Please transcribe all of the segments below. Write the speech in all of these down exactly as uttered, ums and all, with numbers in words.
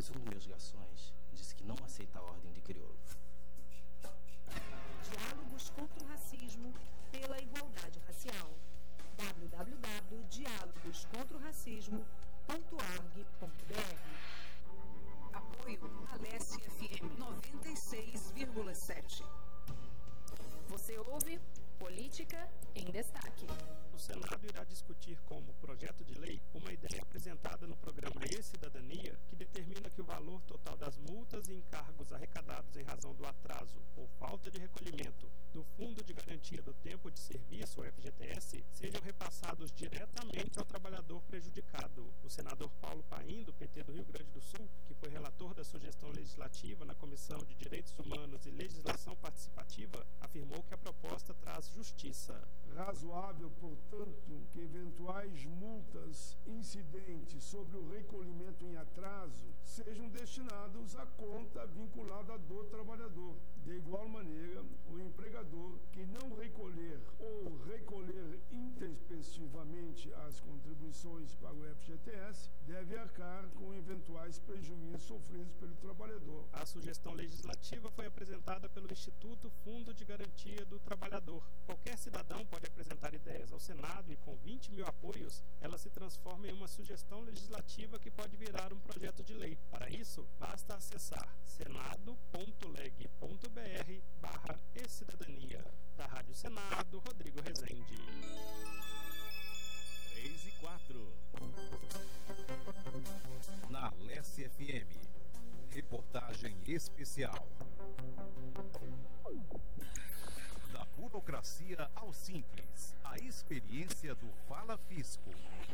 mas um dos meus garçons disse que não aceita a ordem de crioulo. Diálogos contra o racismo pela igualdade racial. w w w ponto diálogos contra o racismo ponto org ponto b r. Apoio Alesse F M noventa e seis vírgula sete. Você ouve Política em Destaque. O Senado irá discutir como projeto de lei uma ideia apresentada no programa E-Cidadania que determina que o valor total das multas e encargos arrecadados em razão do atraso ou falta de recolhimento do Fundo de Garantia do Tempo de Serviço, o F G T S, sejam repassados diretamente ao trabalhador prejudicado. O senador Paulo Paim, do P T do Rio Grande do Sul, que foi relator da sugestão legislativa na Comissão de Direitos Humanos e Legislação Participativa, afirmou que a proposta traz justiça. Razoável, portanto, que eventuais multas incidentes sobre o recolhimento em atraso sejam destinados à conta vinculada do trabalhador. De igual maneira, o empregador que não recolher ou recolher intempestivamente as contribuições para o F G T S deve arcar com eventuais prejuízos sofridos pelo trabalhador. A sugestão legislativa foi apresentada pelo Instituto Fundo de Garantia do Trabalhador. Qualquer cidadão pode apresentar ideias ao Senado e, com vinte mil apoios, ela se transforma em uma sugestão legislativa que pode virar um projeto de lei. Para isso, basta acessar senado ponto leg ponto br barra e-cidadania. Da Rádio Senado, Rodrigo Rezende. três e quatro. Na Alesse F M. Reportagem especial. Da burocracia ao simples. A experiência do Fala Fisco.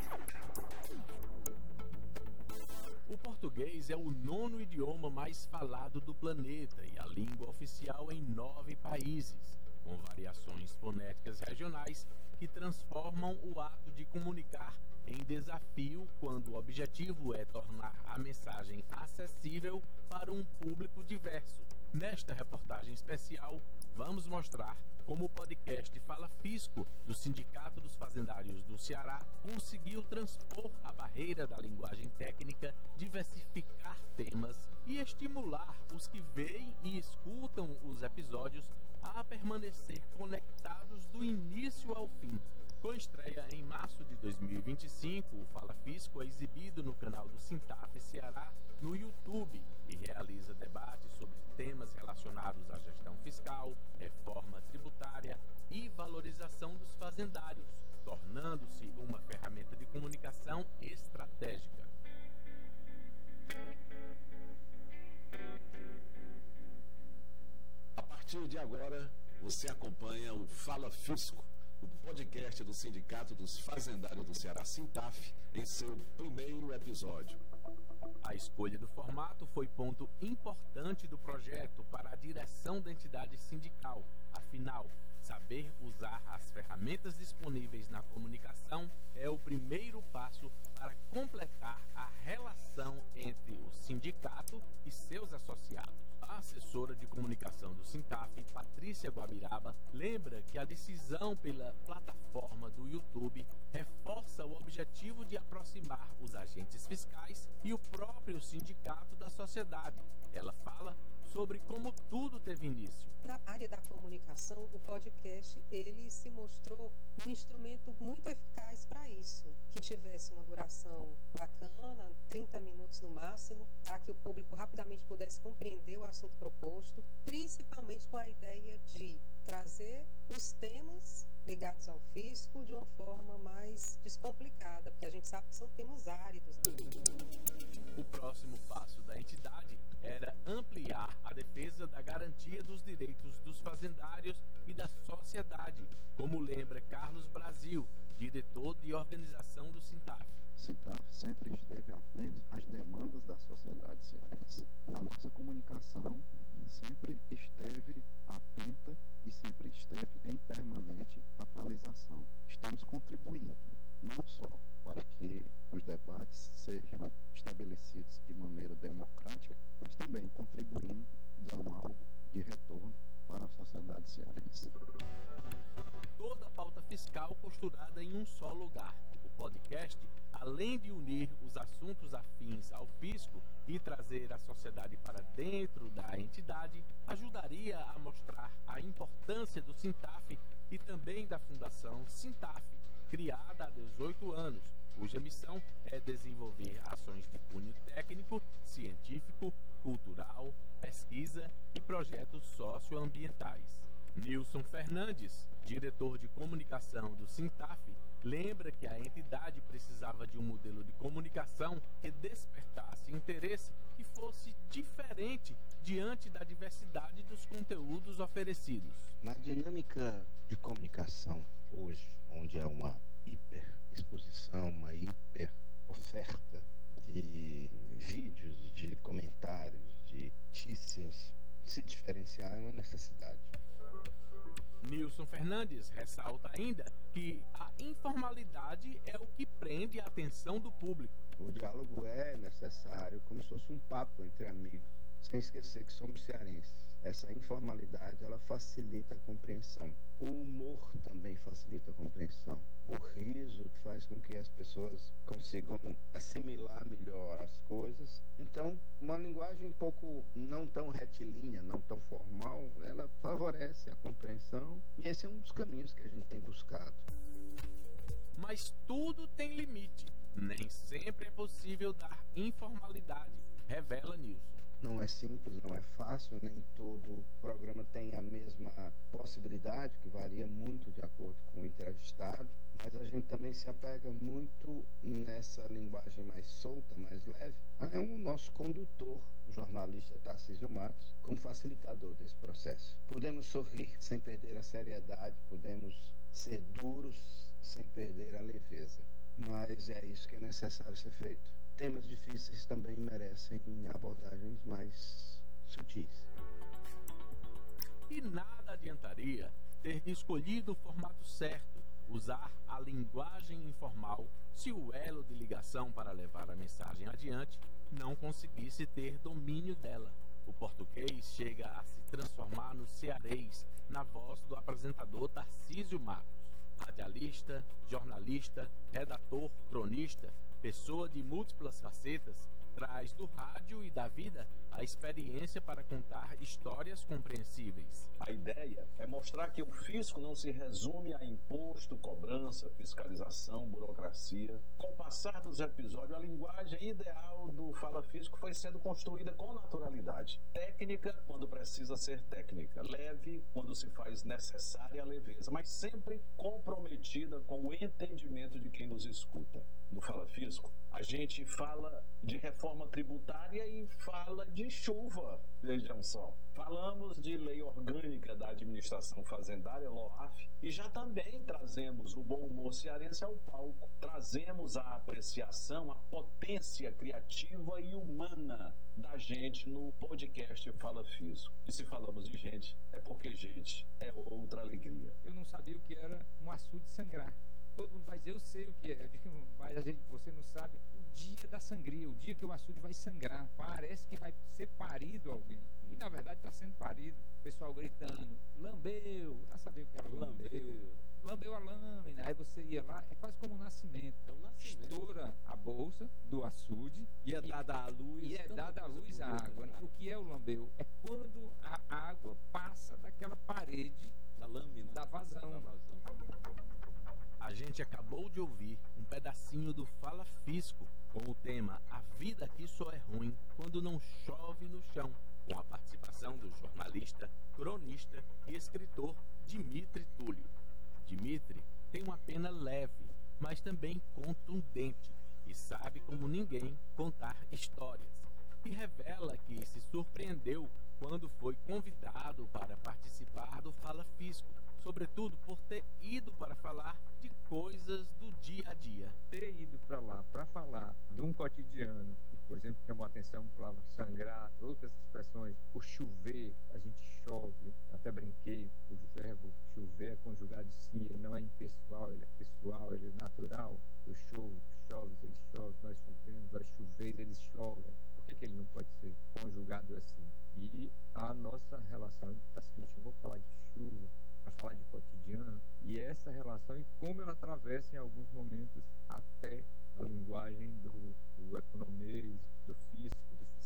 O português é o nono idioma mais falado do planeta e a língua oficial em nove países, com variações fonéticas regionais que transformam o ato de comunicar em desafio quando o objetivo é tornar a mensagem acessível para um público diverso. Nesta reportagem especial, vamos mostrar como o podcast Fala Fisco, do Sindicato dos Fazendários do Ceará, conseguiu transpor a barreira da linguagem técnica, diversificar temas e estimular os que veem e escutam os episódios a permanecer conectados do início ao fim. Com estreia em março de dois mil e vinte e cinco, o Fala Fisco é exibido no canal do Sintaf Ceará no YouTube e realiza debates sobre temas relacionados à gestão fiscal, reforma tributária e valorização dos fazendários, tornando-se uma ferramenta de comunicação estratégica. A partir de agora, você acompanha o Fala Fisco, o podcast do Sindicato dos Fazendários do Ceará, Sintaf, em seu primeiro episódio. A escolha do formato foi ponto importante do projeto para a direção da entidade sindical. Afinal, saber usar as ferramentas disponíveis na comunicação é o primeiro passo para completar a relação entre o sindicato e seus associados. A assessora de comunicação do Sintaf, Patrícia Guabiraba, lembra que a decisão pela plataforma do YouTube reforça o objetivo de aproximar os agentes fiscais e o próprio sindicato da sociedade. Ela fala sobre como tudo teve início. Na área da comunicação, o podcast ele se mostrou um instrumento muito eficaz para isso, que tivesse uma duração bacana, trinta minutos no máximo, para que o público rapidamente pudesse compreender o assunto proposto, principalmente com a ideia de trazer os temas ligados ao fisco de uma forma mais descomplicada, porque a gente sabe que são temas áridos. O próximo passo da entidade era ampliar a defesa da garantia dos direitos dos fazendários e da sociedade, como lembra Carlos Brasil, diretor de organização do Sintaf. O Sintaf sempre esteve atento às demandas da sociedade cearense. A nossa comunicação sempre esteve atenta e sempre esteve em permanente atualização. Estamos contribuindo, não só para que os debates sejam estabelecidos de maneira democrática, mas também contribuindo, dando algo de retorno para a sociedade cearense. Toda a pauta fiscal costurada em um só lugar. O podcast, além de unir os assuntos afins ao fisco, e trazer a sociedade para dentro da entidade ajudaria a mostrar a importância do SINTAF e também da Fundação SINTAF, criada há dezoito anos, cuja missão é desenvolver ações de cunho técnico, científico, cultural, pesquisa e projetos socioambientais. Nilson Fernandes, diretor de comunicação do SINTAF, lembra que a entidade precisava de um modelo de comunicação que despertasse interesse e fosse diferente diante da diversidade dos conteúdos oferecidos. Na dinâmica de comunicação hoje, onde há uma hiper exposição, uma hiper oferta de vídeos, de comentários, de notícias, se diferenciar é uma necessidade. Nilson Fernandes ressalta ainda que a informalidade é o que prende a atenção do público. O diálogo é necessário, como se fosse um papo entre amigos, sem esquecer que somos cearenses. Essa informalidade, ela facilita a compreensão. O humor também facilita a compreensão. O riso faz com que as pessoas consigam assimilar melhor as coisas. Então, uma linguagem um pouco não tão retilínea, não tão formal, ela favorece a compreensão. E esse é um dos caminhos que a gente tem buscado. Mas tudo tem limite. Nem sempre é possível dar informalidade, revela Nilson. Não é simples, não é fácil, nem todo programa tem a mesma possibilidade, que varia muito de acordo com o entrevistado, mas a gente também se apega muito nessa linguagem mais solta, mais leve. É o nosso condutor, o jornalista Tarcísio Matos, como facilitador desse processo. Podemos sorrir sem perder a seriedade, podemos ser duros sem perder a leveza, mas é isso que é necessário ser feito. Temas difíceis também merecem abordagens mais sutis. E nada adiantaria ter escolhido o formato certo, usar a linguagem informal, se o elo de ligação para levar a mensagem adiante não conseguisse ter domínio dela. O português chega a se transformar no cearês, na voz do apresentador Tarcísio Matos. Radialista, jornalista, redator, cronista, pessoa de múltiplas facetas, traz do rádio e da vida a experiência para contar histórias compreensíveis. A ideia é mostrar que o fisco não se resume a imposto, cobrança, fiscalização, burocracia. Com o passar dos episódios, a linguagem ideal do Fala Fisco foi sendo construída com naturalidade. Técnica quando precisa ser técnica, leve quando se faz necessária a leveza, mas sempre comprometida com o entendimento de quem nos escuta. No Fala Fisco, a gente fala de reforma tributária e fala de chuva, vejam só. Falamos de lei orgânica da administração fazendária, LOAF, e já também trazemos o bom humor cearense ao palco. Trazemos a apreciação, a potência criativa e humana da gente no podcast Fala Fisco. E se falamos de gente, é porque gente é outra alegria. Eu não sabia o que era um açude sangrar. Todo mundo vai dizer, eu sei o que é, mas a gente, você não sabe o dia da sangria, o dia que o açude vai sangrar. Parece que vai ser parido alguém. E na verdade está sendo parido. O pessoal gritando, lambeu, já sabia o que era lambeu. lambeu. Lambeu a lâmina, aí você ia lá, é quase como um nascimento. É um nascimento. Estoura a bolsa do açude. E é dada a luz. E é dada a luz a água. O que é o lambeu? É quando a água passa daquela parede da lâmina, da vazão. Da vazão. A gente acabou de ouvir um pedacinho do Fala Fisco com o tema A Vida Aqui Só É Ruim Quando Não Chove no Chão, com a participação do jornalista, cronista e escritor Dimitri Túlio. Dimitri tem uma pena leve, mas também contundente e sabe como ninguém contar histórias. E revela que se surpreendeu quando foi convidado para participar do Fala Fisco, sobretudo por ter ido para falar de coisas do dia a dia. Ter ido para lá para falar de um cotidiano, que, por exemplo, chamou a atenção para sangrar, outras expressões, por chover, a gente chove, até brinquei, o verbo chover é conjugado sim, ele não é impessoal, ele é pessoal, ele é natural. Eu chovo, chove, ele chove, nós chovemos, nós chover, eles chovem. Por que, que ele não pode ser conjugado assim? E a nossa relação está seguinte, eu vou falar de chuva, para falar de cotidiano, e essa relação e como ela atravessa em alguns momentos até a linguagem do, do economês, do fisco, do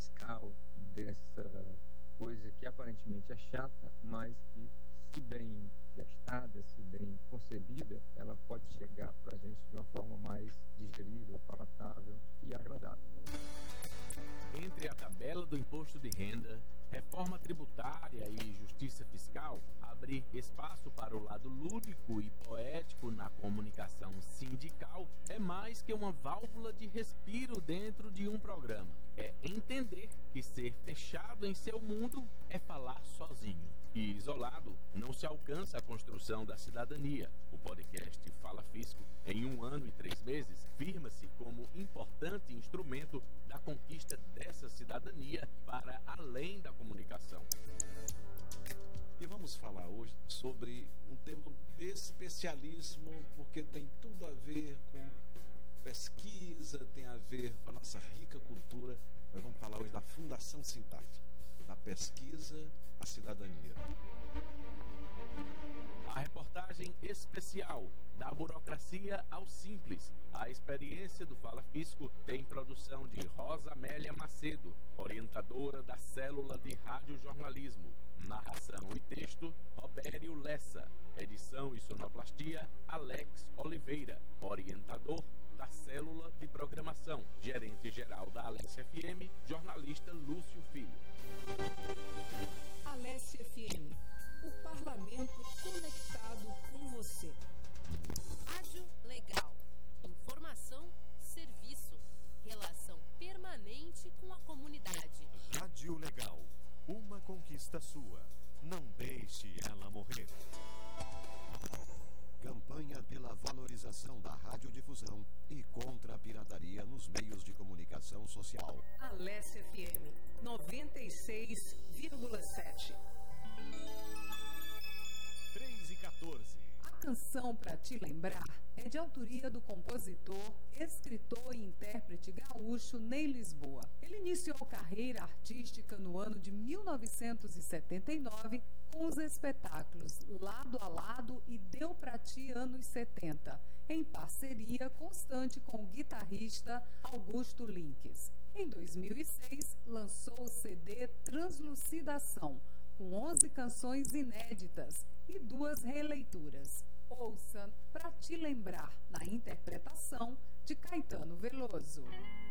aparentemente é chata, mas que, se bem gestada, se bem concebida, ela pode chegar para a gente de uma forma mais digerível, palatável e agradável. Entre a tabela do imposto de renda, reforma tributária e justiça fiscal, abrir espaço para o lado lúdico e poético na comunicação sindical é mais que uma válvula de respiro dentro de um programa. É entender que ser fechado em seu mundo é falar sozinho. E isolado, não se alcança a construção da cidadania. O podcast Fala Fisco, em um ano e três meses, firma-se como importante instrumento da conquista dessa cidadania para além da comunicação. E vamos falar hoje sobre um tema especialíssimo, porque tem tudo a ver com pesquisa, tem a ver com a nossa rica cultura. Nós vamos falar hoje da Fundação Sintacto, da pesquisa à cidadania. A reportagem especial da burocracia ao simples. A experiência do Fala Fisco tem produção de Rosa Amélia Macedo, orientadora da Célula de Radiojornalismo. Narração e texto, Robério Lessa. Edição e sonoplastia, Alex Oliveira. Orientador da Célula de Programação. Gerente-geral da Alesse F M, jornalista Lúcio Filho. Alesse F M, o parlamento conectado com você. Rádio Legal. Informação, serviço, relação permanente com a comunidade. Rádio Legal. Uma conquista sua. Não deixe ela morrer. Campanha pela valorização da radiodifusão e contra a pirataria nos meios de comunicação social. Alesse F M noventa e seis vírgula sete. três e quatorze. A canção Pra Te Lembrar é de autoria do compositor, escritor e intérprete gaúcho Ney Lisboa. Ele iniciou carreira artística no ano de mil novecentos e setenta e nove com os espetáculos Lado a Lado e Deu Pra Ti anos setenta, em parceria constante com o guitarrista Augusto Links. Em dois mil e seis, lançou o C D Translucidação, com onze canções inéditas e duas releituras. Ouça Pra Te Lembrar, na interpretação de Caetano Veloso.